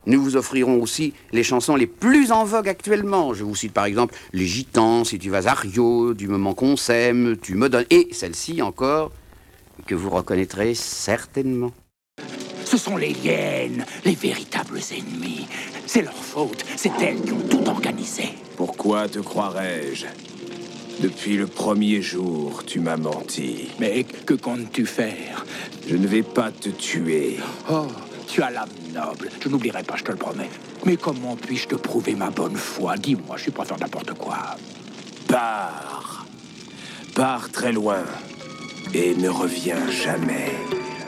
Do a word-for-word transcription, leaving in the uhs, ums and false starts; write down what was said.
Nous vous offrirons aussi les chansons les plus en vogue actuellement. Je vous cite par exemple Les Gitans, Si tu vas à Rio, Du moment qu'on s'aime, Tu me donnes, et celle-ci encore, que vous reconnaîtrez certainement. Ce sont les hyènes, les véritables ennemis. C'est leur faute, c'est elles qui ont tout organisé. Pourquoi te croirais-je? Depuis le premier jour, tu m'as menti. Mais que comptes-tu faire? Je ne vais pas te tuer. Oh, tu as l'âme noble, je n'oublierai pas, je te le promets. Mais comment puis-je te prouver ma bonne foi? Dis-moi, je suis pas faire n'importe quoi. Pars. Pars très loin et ne reviens jamais.